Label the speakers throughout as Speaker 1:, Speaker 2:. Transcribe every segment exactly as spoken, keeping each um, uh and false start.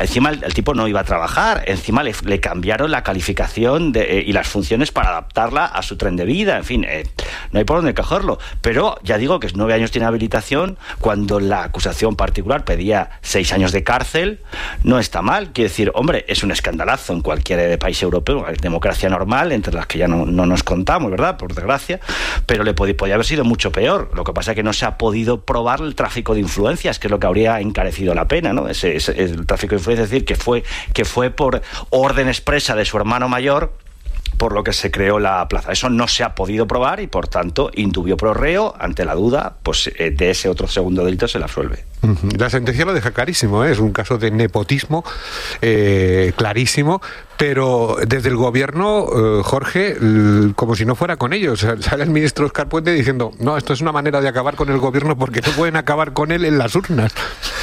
Speaker 1: encima el, el tipo no iba a trabajar, encima le, le cambiaron la calificación de, eh, y las funciones para adaptarla a su tren de vida, en fin, eh, no hay por dónde cogerlo. Pero ya digo que es nueve años tiene habilitación, cuando la acusación particular pedía seis años de cárcel, no está mal. Quiere decir, hombre, es un escandalazo en cualquier país europeo, democracia normal, entre las que ya no, no nos contamos, ¿verdad?, por desgracia, pero le podía, podía haber sido mucho peor. Lo que pasa es que no se ha podido probar el tráfico de influencias, que es lo que habría encarecido la pena, ¿no? Ese, ese, el tráfico de influencias, es decir, que fue, que fue por orden expresa de su hermano mayor por lo que se creó la plaza. Eso no se ha podido probar y, por tanto, indubio pro reo, ante la duda, pues eh, de ese otro segundo delito se le absuelve.
Speaker 2: La sentencia lo deja clarísimo, ¿eh? Es un caso de nepotismo eh, clarísimo, pero desde el gobierno, eh, Jorge, l- como si no fuera con ellos. Sale el ministro Óscar Puente diciendo, no, esto es una manera de acabar con el gobierno porque no pueden acabar con él en las urnas.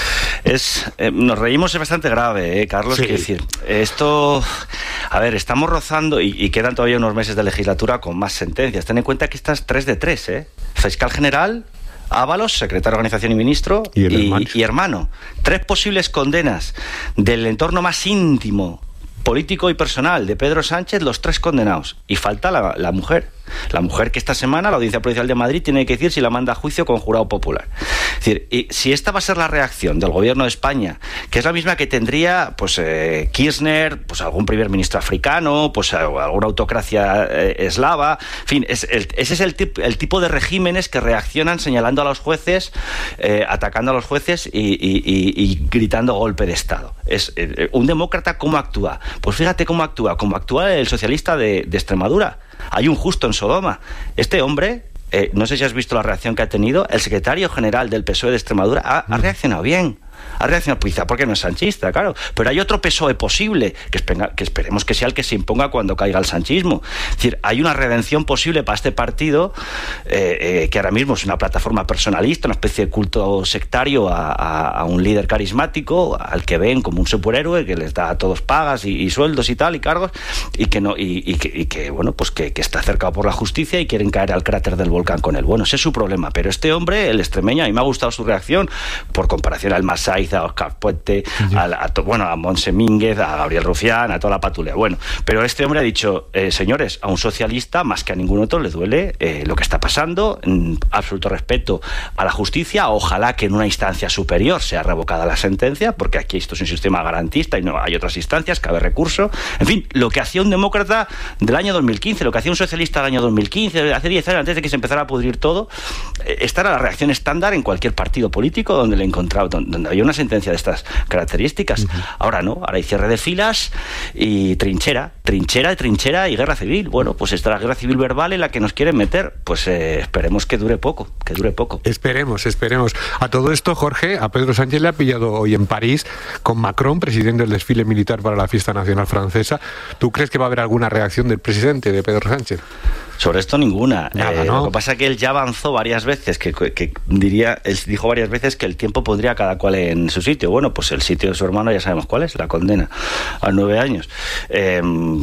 Speaker 1: Es, eh, nos reímos, es bastante grave, ¿eh, Carlos?
Speaker 2: Sí.
Speaker 1: Quiero decir, esto, a ver, estamos rozando y, y quedan todavía unos meses de legislatura con más sentencias. Ten en cuenta que estas tres de tres, ¿eh? Fiscal general, Ábalos, secretario de Organización y ministro,
Speaker 2: y, el
Speaker 1: y,
Speaker 2: hermano.
Speaker 1: y hermano. Tres posibles condenas del entorno más íntimo, político y personal de Pedro Sánchez, los tres condenados. Y falta la, la mujer. La mujer que esta semana la Audiencia Provincial de Madrid tiene que decir si la manda a juicio con jurado popular. Es decir, y si esta va a ser la reacción del gobierno de España, que es la misma que tendría pues eh, Kirchner, pues algún primer ministro africano, pues alguna autocracia eh, eslava, en fin, es el, ese es el, tip, el tipo de regímenes que reaccionan señalando a los jueces, eh, atacando a los jueces y, y, y, y gritando golpe de Estado. Es eh, un demócrata, ¿cómo actúa? Pues fíjate cómo actúa, como actúa el socialista de, de Extremadura. Hay un justo en Sodoma. Este hombre, eh, no sé si has visto la reacción que ha tenido, el secretario general del P S O E de Extremadura ha, ha reaccionado bien. Ha reaccionado, quizá porque no es sanchista, claro, pero hay otro P S O E posible, que, espera, que esperemos que sea el que se imponga cuando caiga el sanchismo. Es decir, hay una redención posible para este partido, eh, eh, que ahora mismo es una plataforma personalista, una especie de culto sectario a, a, a un líder carismático, al que ven como un superhéroe, que les da a todos pagas y, y sueldos y tal, y cargos, y que, no, y, y que, y que bueno, pues que, que está cercado por la justicia y quieren caer al cráter del volcán con él. Bueno, ese es su problema, pero este hombre, el extremeño, a mí me ha gustado su reacción, por comparación al Masaiz, a Óscar Puente, a, a, bueno, a Montse Mínguez, a Gabriel Rufián, a toda la patulea. Bueno, pero este hombre ha dicho, eh, señores, a un socialista más que a ningún otro le duele eh, lo que está pasando, en absoluto respeto a la justicia, ojalá que en una instancia superior sea revocada la sentencia, porque aquí esto es un sistema garantista y no hay otras instancias, cabe recurso. En fin, lo que hacía un demócrata del año dos mil quince, lo que hacía un socialista del año dos mil quince, hace diez años, antes de que se empezara a pudrir todo, eh, esta era la reacción estándar en cualquier partido político donde le encontraba, donde, donde había una sentencia de estas características. Uh-huh. Ahora no, ahora hay cierre de filas y trinchera, trinchera, trinchera y guerra civil. Bueno, pues esta la guerra civil verbal en la que nos quieren meter, pues eh, esperemos que dure poco, que dure poco.
Speaker 2: Esperemos, esperemos. A todo esto, Jorge, a Pedro Sánchez le ha pillado hoy en París con Macron presidiendo el desfile militar para la fiesta nacional francesa. ¿Tú crees que va a haber alguna reacción del presidente, de Pedro Sánchez?
Speaker 1: Sobre esto ninguna.
Speaker 2: Nada,
Speaker 1: eh,
Speaker 2: ¿no?
Speaker 1: Lo que pasa es que él ya avanzó varias veces, que, que, que diría, él dijo varias veces que el tiempo pondría cada cual en su sitio. Bueno, pues el sitio de su hermano ya sabemos cuál es, la condena a nueve años. Eh,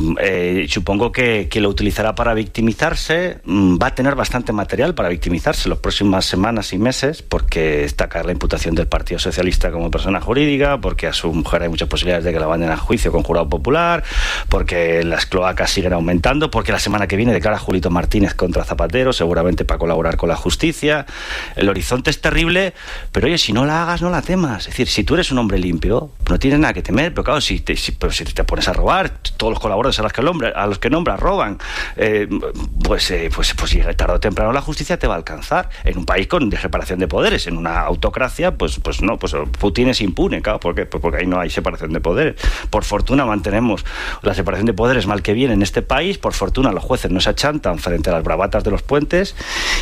Speaker 1: eh, supongo que, que lo utilizará para victimizarse. Va a tener bastante material para victimizarse las próximas semanas y meses, porque está caer la imputación del Partido Socialista como persona jurídica, porque a su mujer hay muchas posibilidades de que la manden a juicio con jurado popular, porque las cloacas siguen aumentando, porque la semana que viene declara Julito Martínez contra Zapatero, seguramente para colaborar con la justicia. El horizonte es terrible, pero oye, si no la hagas, no la temas. Es decir, si tú eres un hombre limpio, no tienes nada que temer, pero claro, si te, si, pero si te pones a robar, todos los colaboradores a los que, nombra, a los que nombras roban, eh, pues, eh, pues, pues tarde o temprano la justicia te va a alcanzar. En un país con separación de poderes, en una autocracia, pues, pues no, pues Putin es impune, claro, ¿por qué? Pues porque ahí no hay separación de poderes. Por fortuna mantenemos la separación de poderes mal que bien en este país, por fortuna los jueces no se achantan frente a las bravatas de los puentes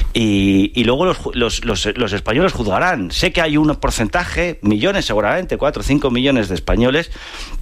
Speaker 1: y, y luego los, los, los, los españoles juzgarán. Sé que hay un porcentaje, millones seguramente, cuatro o cinco millones de españoles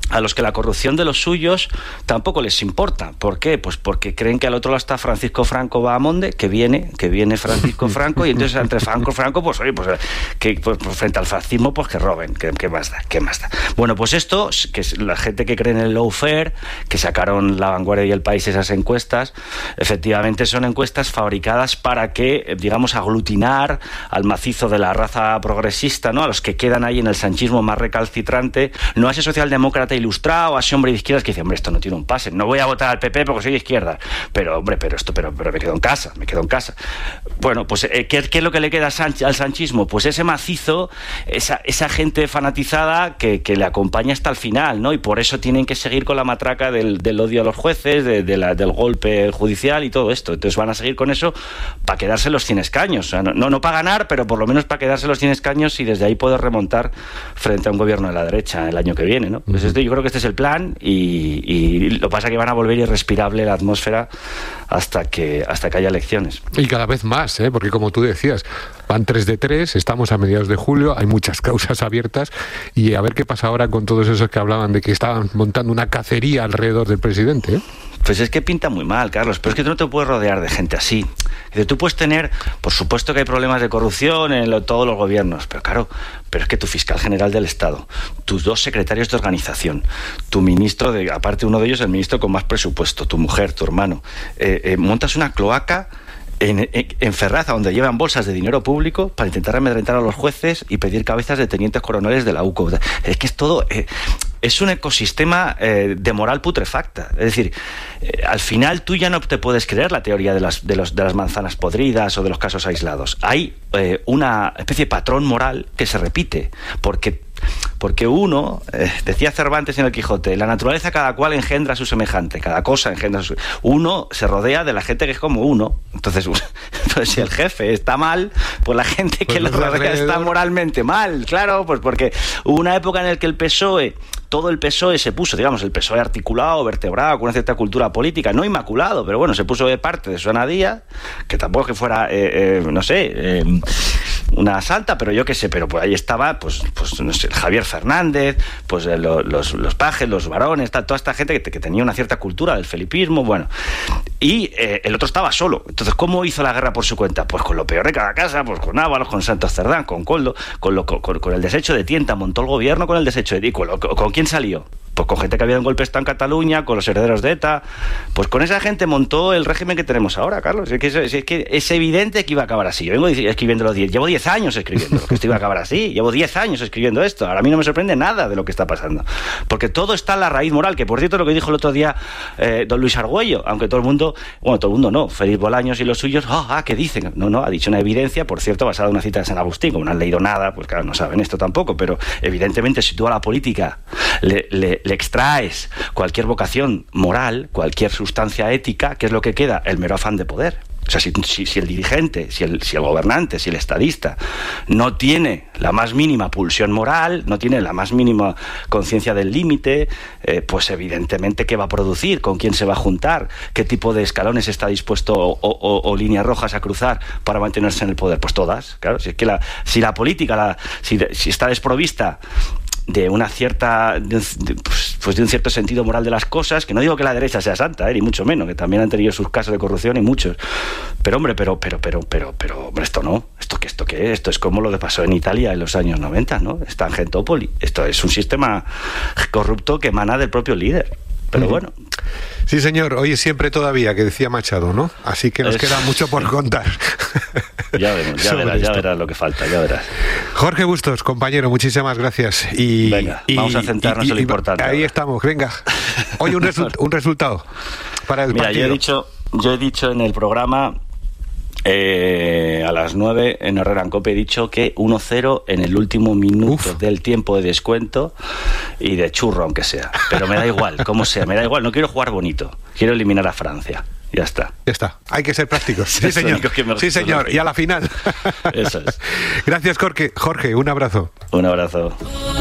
Speaker 1: a los que la corrupción de los suyos tampoco les importa. ¿Por qué? Pues porque creen que al otro lado está Francisco Franco Bahamonde, que viene, que viene Francisco Franco, y entonces entre Franco y Franco, pues oye, pues, que, pues frente al fascismo, pues que roben, ¿qué, qué más da? ¿Qué más da? Bueno, pues esto, que es la gente que cree en el lawfare, que sacaron La Vanguardia y El País esas encuestas, efectivamente son encuestas fabricadas para que, digamos, aglutinar al macizo de la raza progresista, ¿no? A los que quedan ahí en el sanchismo más recalcitrante, no a ese socialdemócrata ilustrado, a ese hombre de izquierdas que dice, hombre, esto no tiene un pase, no voy a votar al P P porque soy de izquierda, pero hombre, pero esto, pero, pero me quedo en casa, me quedo en casa. Bueno, pues ¿qué, qué es lo que le queda al sanchismo? Pues ese macizo, esa, esa gente fanatizada que, que le acompaña hasta el final, ¿no? Y por eso tienen que seguir con la matraca del, del odio a los jueces, de, de la, del golpe judicial y todo esto. Entonces van a seguir con eso para quedarse los cien escaños. O sea, no, no, no para ganar, pero por lo menos para quedarse los cien escaños y desde ahí poder remontar frente a un gobierno de la derecha el año que viene, ¿no? Pues esto, yo creo que este es el plan y, y lo que pasa es que van a volver irrespirable la atmósfera hasta que hasta que haya elecciones.
Speaker 2: Y cada vez más, ¿eh? Porque como tú decías, van tres de tres, estamos a mediados de julio, hay muchas causas abiertas y a ver qué pasa ahora con todos esos que hablaban de que estaban montando una cacería alrededor del presidente, ¿eh?
Speaker 1: Pues es que pinta muy mal, Carlos, pero es que tú no te puedes rodear de gente así. Tú puedes tener, por supuesto que hay problemas de corrupción en lo, todos los gobiernos, pero claro, pero es que tu fiscal general del Estado, tus dos secretarios de organización, tu ministro, de, aparte uno de ellos el ministro con más presupuesto, tu mujer, tu hermano, eh, eh, montas una cloaca En, en, en Ferraz, donde llevan bolsas de dinero público para intentar amedrentar a los jueces y pedir cabezas de tenientes coroneles de la U C O. Es que es todo... Eh, es un ecosistema eh, de moral putrefacta. Es decir, eh, al final tú ya no te puedes creer la teoría de las, de, los, de las manzanas podridas o de los casos aislados. Hay eh, una especie de patrón moral que se repite, porque... Porque uno, eh, decía Cervantes en el Quijote, la naturaleza cada cual engendra a su semejante, cada cosa engendra a su... Uno se rodea de la gente que es como uno. Entonces, pues si el jefe está mal, pues la gente que pues lo rodea está moralmente mal, claro, pues porque hubo una época en la que el P S O E, todo el P S O E se puso, digamos, el P S O E articulado, vertebrado, con una cierta cultura política, no inmaculado, pero bueno, se puso de parte de Susana Díaz, que tampoco que fuera, eh, eh, no sé, eh, una santa, pero yo qué sé, pero pues ahí estaba, pues, pues no sé, Javier Fernández, pues eh, los, los, los pajes, los varones, tal, toda esta gente que, que tenía una cierta cultura del felipismo, bueno, y eh, el otro estaba solo. Entonces, ¿cómo hizo la guerra por su cuenta? Pues con lo peor de cada casa, pues con Ábalos, con Santos Cerdán, con Coldo, con, lo, con, con el desecho de Tienta, montó el gobierno con el desecho de Dico. ¿Con, con quién salió? Pues con gente que había dado un golpe de Estado en Cataluña, con los herederos de ETA, pues con esa gente montó el régimen que tenemos ahora, Carlos. Es que es, es, que es evidente que iba a acabar así. Yo vengo escribiendo los diez, llevo diez años escribiendo que esto iba a acabar así, llevo diez años escribiendo esto. Ahora a mí no me sorprende nada de lo que está pasando, porque todo está en la raíz moral, que por cierto lo que dijo el otro día eh, don Luis Argüello, aunque todo el mundo, bueno, todo el mundo no, Félix Bolaños y los suyos, ah, oh, ah, ¿qué dicen? No, no, ha dicho una evidencia, por cierto, basada en una cita de San Agustín, como no han leído nada, pues claro, no saben esto tampoco, pero evidentemente si tú a la política le, le, le extraes cualquier vocación moral, cualquier sustancia ética, ¿qué es lo que queda? El mero afán de poder. O sea, si, si, si el dirigente, si el, si el gobernante, si el estadista no tiene la más mínima pulsión moral, no tiene la más mínima conciencia del límite, eh, pues evidentemente ¿qué va a producir? ¿Con quién se va a juntar? ¿Qué tipo de escalones está dispuesto o, o, o líneas rojas a cruzar para mantenerse en el poder? Pues todas, claro. Si es que la, si la política, la, si, si está desprovista de una cierta de, de, pues, pues de un cierto sentido moral de las cosas, que no digo que la derecha sea santa, eh, ni mucho menos, que también han tenido sus casos de corrupción y muchos, pero hombre, pero pero pero pero pero hombre, esto no, esto que esto qué es, esto es como lo que pasó en Italia en los años noventa, ¿no? Está en Gentópoli, esto es un sistema corrupto que emana del propio líder. Pero uh-huh. Bueno.
Speaker 2: Sí, señor, hoy es siempre todavía, que decía Machado, ¿no? Así que nos es... queda mucho por contar.
Speaker 1: Ya veremos, ya verás, ya verás lo que falta, ya verás.
Speaker 2: Jorge Bustos, compañero, muchísimas gracias. Y,
Speaker 1: venga,
Speaker 2: y,
Speaker 1: vamos a centrarnos y, en lo importante.
Speaker 2: Ahí ahora. Estamos, venga. Hoy un, resu- un resultado para el
Speaker 1: Mira,
Speaker 2: partido.
Speaker 1: Yo he dicho, yo he dicho en el programa... Eh, a las nueve en Herrera en Cope he dicho que uno cero en el último minuto Uf. del tiempo de descuento y de churro aunque sea, pero me da igual, como sea, me da igual, no quiero jugar bonito, quiero eliminar a Francia. Ya está.
Speaker 2: Ya está. Hay que ser prácticos. Sí, señor. Sí, señor. Y a la final.
Speaker 1: Eso es.
Speaker 2: Gracias, Jorge. Jorge, un abrazo.
Speaker 1: Un abrazo.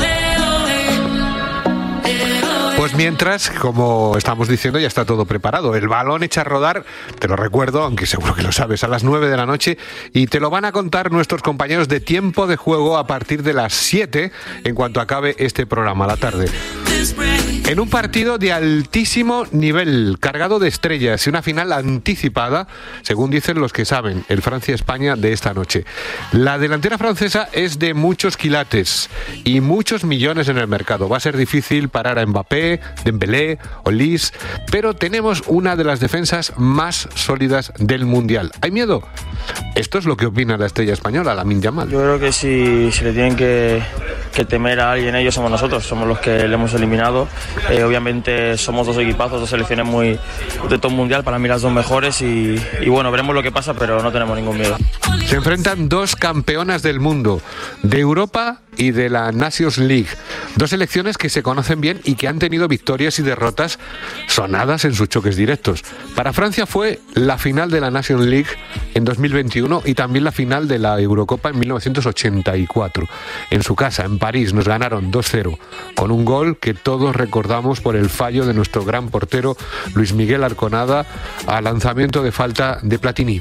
Speaker 2: Pues mientras, como estamos diciendo, ya está todo preparado. El balón echa a rodar, te lo recuerdo, aunque seguro que lo sabes, a las nueve de la noche, y te lo van a contar nuestros compañeros de Tiempo de Juego a partir de las siete, en cuanto acabe este programa a la tarde. En un partido de altísimo nivel, cargado de estrellas y una final anticipada, según dicen los que saben, el Francia-España de esta noche. La delantera francesa es de muchos quilates y muchos millones en el mercado. Va a ser difícil parar a Mbappé, Dembélé, Olise, pero tenemos una de las defensas más sólidas del Mundial. ¿Hay miedo? Esto es lo que opina la estrella española, Lamine Yamal.
Speaker 3: Yo creo que si, si le tienen que, que temer a alguien, ellos somos nosotros, somos los que le hemos eliminado. Eh, obviamente somos dos equipazos, dos selecciones muy de top mundial, para mí las dos mejores y, y bueno, veremos lo que pasa, pero no tenemos ningún miedo.
Speaker 2: Se enfrentan dos campeonas del mundo, de Europa y de la Nations League. Dos selecciones que se conocen bien y que han tenido victorias y derrotas sonadas en sus choques directos. Para Francia fue la final de la Nations League en dos mil veintiuno y también la final de la Eurocopa en mil novecientos ochenta y cuatro. En su casa, en París, nos ganaron dos cero, con un gol que todos recordamos por el fallo de nuestro gran portero Luis Miguel Arconada al lanzamiento de falta de Platini.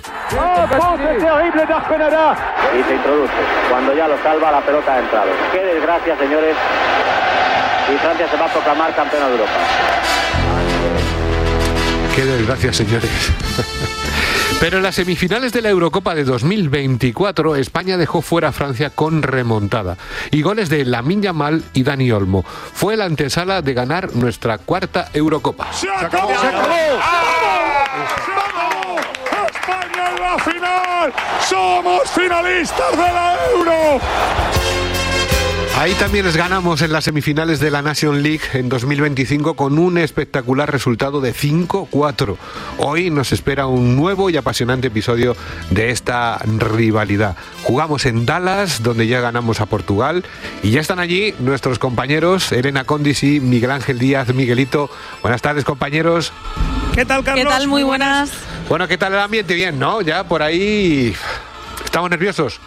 Speaker 4: Y se introduce. Cuando ya lo salva, la pelota ha entrado. Qué desgracia, señores. Y Francia se va a proclamar campeona de Europa.
Speaker 2: Qué desgracia, señores. Pero en las semifinales de la Eurocopa de dos mil veinticuatro, España dejó fuera a Francia con remontada. Y goles de Lamine Yamal y Dani Olmo. Fue la antesala de ganar nuestra cuarta Eurocopa.
Speaker 5: ¡Se acabó! ¡Se acabó! ¡Vamos! ¡España en la final! ¡Somos finalistas de la Euro!
Speaker 2: Ahí también les ganamos en las semifinales de la Nations League en dos mil veinticinco con un espectacular resultado de cinco cuatro. Hoy nos espera un nuevo y apasionante episodio de esta rivalidad. Jugamos en Dallas, donde ya ganamos a Portugal, y ya están allí nuestros compañeros Elena Condis y Miguel Ángel Díaz. Miguelito, buenas tardes, compañeros.
Speaker 6: ¿Qué tal, Carlos?
Speaker 7: ¿Qué tal? Muy buenas.
Speaker 2: Bueno, ¿qué tal el ambiente? Bien, ¿no? Ya por ahí estamos nerviosos.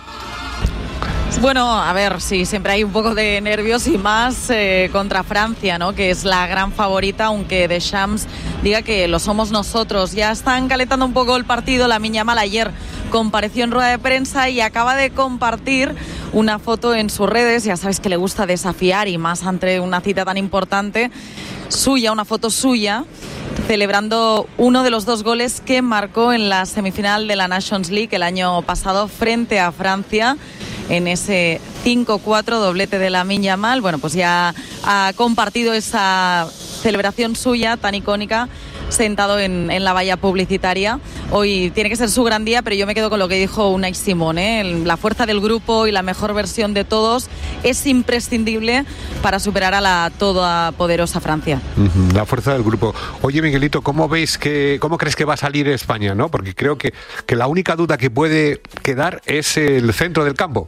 Speaker 7: Bueno, a ver, sí, siempre hay un poco de nervios y más eh, contra Francia, ¿no? Que es la gran favorita, aunque Deschamps diga que lo somos nosotros. Ya están calentando un poco el partido. Lamine Yamal ayer compareció en rueda de prensa y acaba de compartir una foto en sus redes. Ya sabes que le gusta desafiar y más ante una cita tan importante. Suya, una foto suya, celebrando uno de los dos goles que marcó en la semifinal de la Nations League el año pasado frente a Francia, en ese cinco cuatro, doblete de Lamine Yamal. Bueno, pues ya ha compartido esa celebración suya tan icónica sentado en, en la valla publicitaria. Hoy tiene que ser su gran día, pero yo me quedo con lo que dijo Unai Simón, ¿eh? La fuerza del grupo y la mejor versión de todos es imprescindible para superar a la todopoderosa Francia.
Speaker 2: Uh-huh, la fuerza del grupo. Oye, Miguelito, ¿cómo veis que, cómo crees que va a salir España, ¿no? Porque creo que, que la única duda que puede quedar es el centro del campo.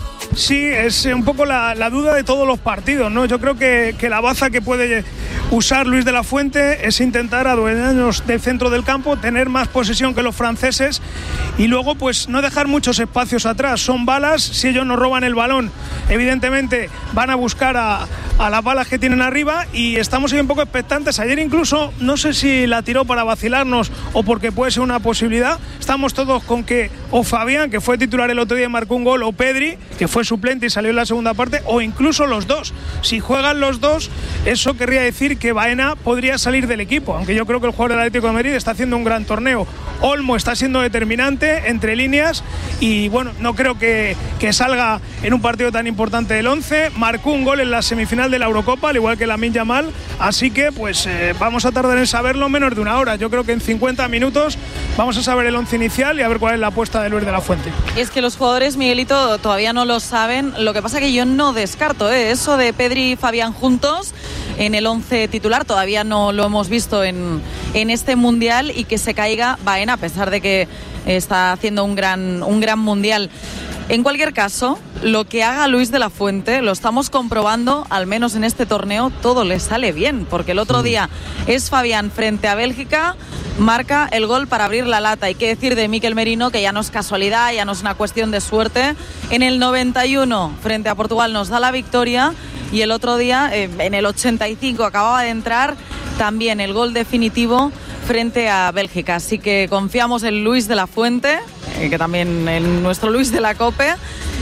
Speaker 6: Sí, es un poco la, la duda de todos los partidos, ¿no? Yo creo que, que la baza que puede usar Luis de la Fuente es intentar adueñarnos del centro del campo, tener más posesión que los franceses y luego pues no dejar muchos espacios atrás. Son balas, si ellos nos roban el balón, evidentemente van a buscar a, a las balas que tienen arriba y estamos ahí un poco expectantes. Ayer incluso, no sé si la tiró para vacilarnos o porque puede ser una posibilidad, estamos todos con que o Fabián, que fue titular el otro día y marcó un gol, o Pedri, que fue suplente y salió en la segunda parte, o incluso los dos. Si juegan los dos, eso querría decir que Baena podría salir del equipo, aunque yo creo que el jugador del Atlético de Madrid está haciendo un gran torneo. Olmo está siendo determinante entre líneas y bueno, no creo que, que salga en un partido tan importante del once. Marcó un gol en la semifinal de la Eurocopa, al igual que Lamine Yamal, así que pues eh, vamos a tardar en saberlo menos de una hora. Yo creo que en cincuenta minutos vamos a saber el once inicial y a ver cuál es la apuesta de Luis de la Fuente.
Speaker 7: Y es que los jugadores, Miguelito, todavía no lo saben. Lo que pasa que yo no descarto ¿eh? eso de Pedri y Fabián juntos en el once titular. Todavía no lo hemos visto en, en este Mundial y que se caiga Baena, a pesar de que está haciendo un gran, un gran Mundial. En cualquier caso, lo que haga Luis de la Fuente, lo estamos comprobando, al menos en este torneo, todo le sale bien, porque el otro día es Fabián frente a Bélgica, marca el gol para abrir la lata. Hay que decir de Mikel Merino que ya no es casualidad, ya no es una cuestión de suerte. En el noventa y uno, frente a Portugal, nos da la victoria y el otro día, eh, en el ochenta y cinco, acababa de entrar también el gol definitivo frente a Bélgica. Así que confiamos en Luis de la Fuente, eh, que también en nuestro Luis de la Cope,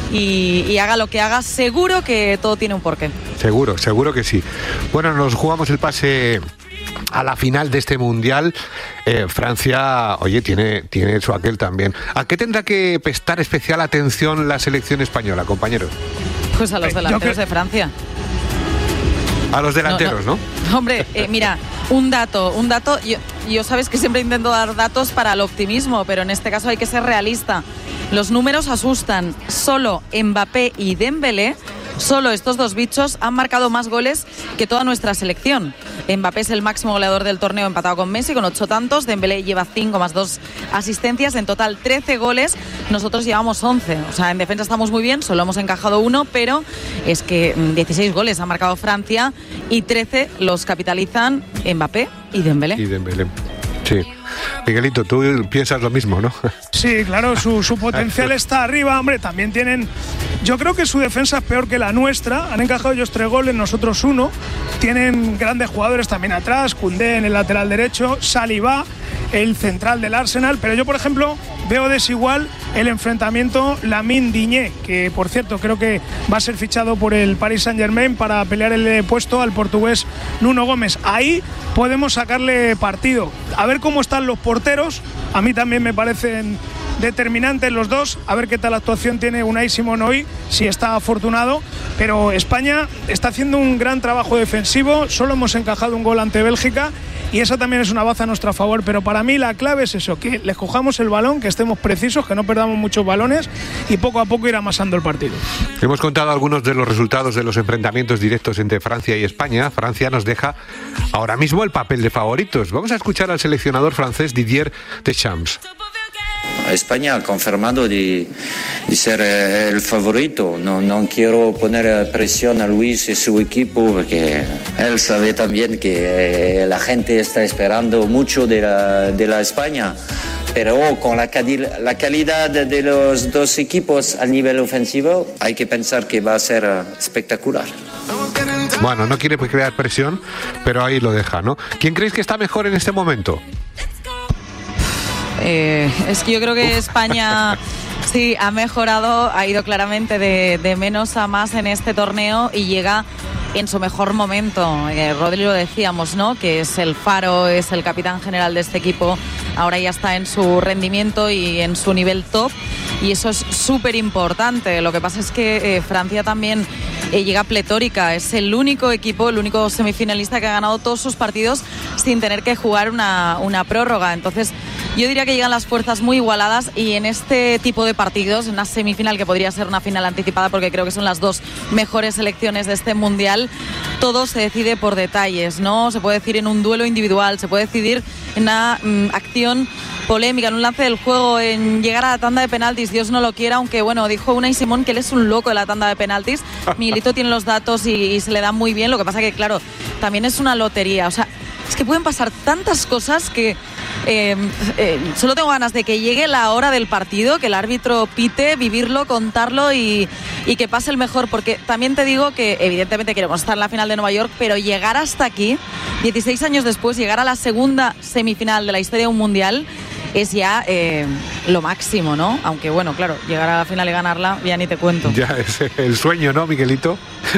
Speaker 7: y, y haga lo que haga, seguro que todo tiene un porqué.
Speaker 2: Seguro, seguro que sí. Bueno, nos jugamos el pase a la final de este Mundial. eh, Francia, oye, tiene, tiene su aquel también. ¿A qué tendrá que prestar especial atención la selección española, compañeros?
Speaker 7: Pues a los delanteros de Francia.
Speaker 2: A los delanteros, ¿no?
Speaker 7: ¿no? Hombre, eh, mira, un dato, un dato, yo, yo sabes que siempre intento dar datos para el optimismo, pero en este caso hay que ser realista. Los números asustan. Solo Mbappé y Dembélé, solo estos dos bichos han marcado más goles que toda nuestra selección. Mbappé es el máximo goleador del torneo, empatado con Messi, con ocho tantos. Dembélé lleva cinco más dos asistencias. En total trece goles. Nosotros llevamos once. O sea, en defensa estamos muy bien, solo hemos encajado uno, pero es que dieciséis goles ha marcado Francia y trece los capitalizan Mbappé y Dembélé.
Speaker 2: Y Dembélé. Sí. Miguelito, tú piensas lo mismo, ¿no?
Speaker 6: Sí, claro, su, su potencial está arriba. Hombre, también tienen... Yo creo que su defensa es peor que la nuestra. Han encajado ellos tres goles, nosotros uno. Tienen grandes jugadores también atrás. Koundé en el lateral derecho, Saliba, el central del Arsenal. Pero yo, por ejemplo, veo desigual el enfrentamiento Lamine-Digne, que, por cierto, creo que va a ser fichado por el Paris Saint-Germain para pelear el puesto al portugués Nuno Gómez. Ahí podemos sacarle partido. A ver cómo están los porteros. A mí también me parecen determinantes los dos, a ver qué tal actuación tiene Unai Simón hoy, si está afortunado, pero España está haciendo un gran trabajo defensivo, solo hemos encajado un gol ante Bélgica y eso también es una baza a nuestro favor, pero para mí la clave es eso, que les cojamos el balón, que estemos precisos, que no perdamos muchos balones y poco a poco ir amasando el partido.
Speaker 2: Hemos contado algunos de los resultados de los enfrentamientos directos entre Francia y España. Francia nos deja ahora mismo el papel de favoritos. Vamos a escuchar al seleccionador francés Didier Deschamps.
Speaker 8: España ha confirmado de, de ser el favorito. No, no quiero poner presión a Luis y su equipo porque él sabe también que la gente está esperando mucho de la, de la España. Pero con la, la calidad de los dos equipos a nivel ofensivo hay que pensar que va a ser espectacular.
Speaker 2: Bueno, no quiere crear presión, pero ahí lo deja, ¿no? ¿Quién creéis que está mejor en este momento?
Speaker 7: Eh, es que yo creo que España sí ha mejorado, ha ido claramente de, de menos a más en este torneo y llega en su mejor momento. Eh, Rodri lo decíamos, ¿no? Que es el faro, es el capitán general de este equipo. Ahora ya está en su rendimiento y en su nivel top y eso es súper importante. Lo que pasa es que eh, Francia también eh, llega pletórica. Es el único equipo, el único semifinalista que ha ganado todos sus partidos sin tener que jugar una, una prórroga. Entonces yo diría que llegan las fuerzas muy igualadas y en este tipo de partidos, en una semifinal que podría ser una final anticipada porque creo que son las dos mejores selecciones de este mundial, todo se decide por detalles, ¿no? Se puede decir en un duelo individual, se puede decidir en una mm, acción polémica, en un lance del juego, en llegar a la tanda de penaltis, Dios no lo quiera, aunque bueno, dijo Unai Simón que él es un loco de la tanda de penaltis. Miguelito tiene los datos y, y se le da muy bien, lo que pasa que claro, también es una lotería, o sea, es que pueden pasar tantas cosas que eh, eh, solo tengo ganas de que llegue la hora del partido, que el árbitro pite, vivirlo, contarlo y, y que pase el mejor, porque también te digo que evidentemente queremos estar en la final de Nueva York, pero llegar hasta aquí, dieciséis años después, llegar a la segunda semifinal de la historia de un mundial es ya eh, lo máximo, ¿no? Aunque bueno, claro, llegar a la final y ganarla, ya ni te cuento.
Speaker 2: Ya es el sueño, ¿no, Miguelito?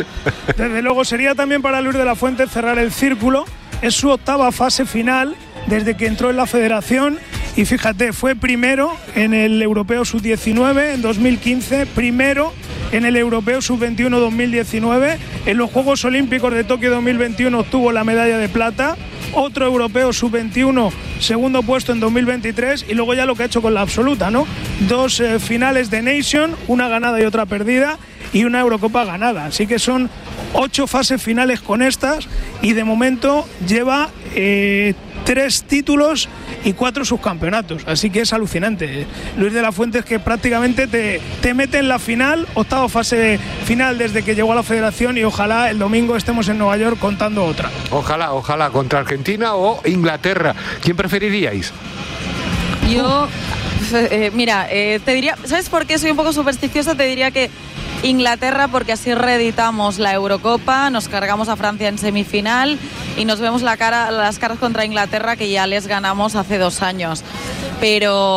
Speaker 6: Desde luego sería también para Luis de la Fuente cerrar el círculo. Es su octava fase final desde que entró en la federación y fíjate, fue primero en el Europeo sub diecinueve en dos mil quince, primero en el Europeo sub veintiuno dos mil diecinueve, en los Juegos Olímpicos de Tokio dos mil veintiuno obtuvo la medalla de plata, otro Europeo sub veintiuno, segundo puesto en dos mil veintitrés y luego ya lo que ha hecho con la absoluta, ¿no? Dos eh, finales de Nation, una ganada y otra perdida y una Eurocopa ganada, así que son ocho fases finales con estas y de momento lleva eh, tres títulos y cuatro subcampeonatos, así que es alucinante. Luis de la Fuente es que prácticamente te, te mete en la final, octava fase final desde que llegó a la federación y ojalá el domingo estemos en Nueva York contando otra.
Speaker 2: Ojalá, ojalá, contra Argentina o Inglaterra. ¿Quién preferiríais?
Speaker 7: Yo, eh, mira, eh, te diría, ¿sabes por qué soy un poco supersticiosa? Te diría que Inglaterra, porque así reeditamos la Eurocopa, nos cargamos a Francia en semifinal y nos vemos la cara, las caras contra Inglaterra, que ya les ganamos hace dos años. Pero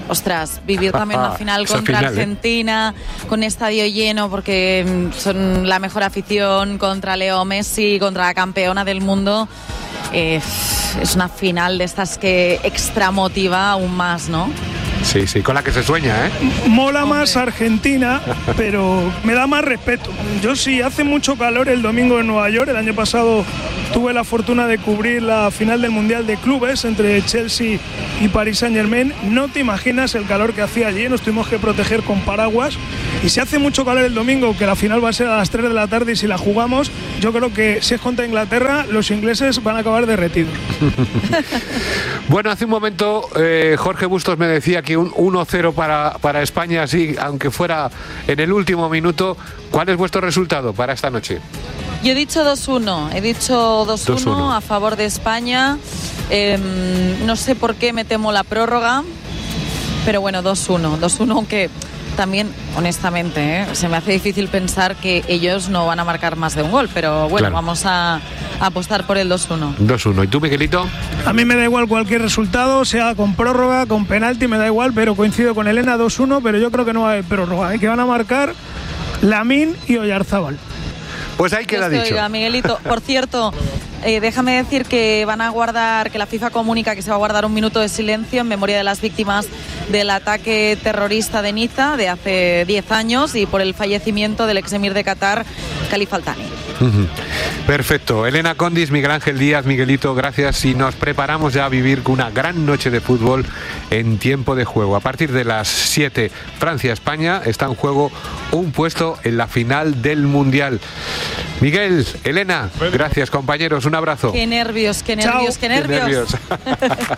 Speaker 7: ostras, vivir también una final contra
Speaker 2: final,
Speaker 7: Argentina, ¿eh? Con estadio lleno, porque son la mejor afición, contra Leo Messi, contra la campeona del mundo. Eh, es una final de estas que extramotiva aún más, ¿no?
Speaker 2: Sí, sí, con la que se sueña, ¿eh?
Speaker 6: Mola más Argentina, pero me da más respeto. Yo sí, hace mucho calor el domingo en Nueva York. El año pasado tuve la fortuna de cubrir la final del Mundial de Clubes entre Chelsea y Paris Saint-Germain. No te imaginas el calor que hacía allí, nos tuvimos que proteger con paraguas. Y si hace mucho calor el domingo, que la final va a ser a las tres de la tarde y si la jugamos, yo creo que si es contra Inglaterra, los ingleses van a acabar derretidos.
Speaker 2: Bueno, hace un momento eh, Jorge Bustos me decía que un uno cero para, para España, sí, aunque fuera en el último minuto. ¿Cuál es vuestro resultado para esta noche?
Speaker 7: Yo he dicho dos uno, he dicho dos uno a favor de España. Eh, no sé por qué me temo la prórroga, pero bueno, dos uno, dos uno, aunque también, honestamente, ¿eh? se me hace difícil pensar que ellos no van a marcar más de un gol, pero bueno, claro, vamos a, a apostar por el dos uno.
Speaker 2: dos uno. ¿Y tú, Miguelito?
Speaker 6: A mí me da igual cualquier resultado, sea con prórroga, con penalti, me da igual, pero coincido con Elena, dos uno, pero yo creo que no va a haber prórroga, ¿eh? Que van a marcar Lamine y Oyarzábal.
Speaker 2: Pues ahí queda dicho.
Speaker 7: Oiga, Miguelito, por cierto, eh, déjame decir que van a guardar, que la FIFA comunica que se va a guardar un minuto de silencio en memoria de las víctimas del ataque terrorista de Niza de hace diez años y por el fallecimiento del ex emir de Qatar, Khalifa Al Thani.
Speaker 2: Uh-huh. Perfecto. Elena Condis, Miguel Ángel Díaz, Miguelito, gracias. Y nos preparamos ya a vivir una gran noche de fútbol en tiempo de juego. A partir de las siete, Francia-España, está en juego un puesto en la final del Mundial. Miguel, Elena, gracias, compañeros, un abrazo.
Speaker 7: Qué nervios, qué nervios,
Speaker 6: Chao.
Speaker 7: qué nervios.
Speaker 2: Qué nervios.